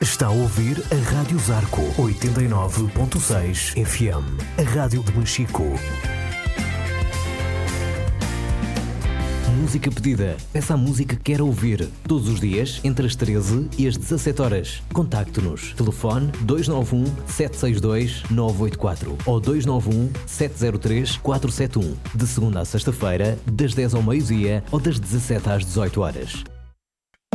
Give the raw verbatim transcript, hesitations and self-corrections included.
Está a ouvir a Rádio Zarco oitenta e nove ponto seis F M, a rádio de Machico. Música pedida. Peça a música que quer ouvir. Todos os dias, entre as treze e as dezassete horas. Contacte-nos. Telefone dois nove um, sete seis dois, nove oito quatro ou dois nove um, sete zero três, quatro sete um. De segunda a sexta-feira, das dez ao meio-dia ou das dezassete às dezoito horas.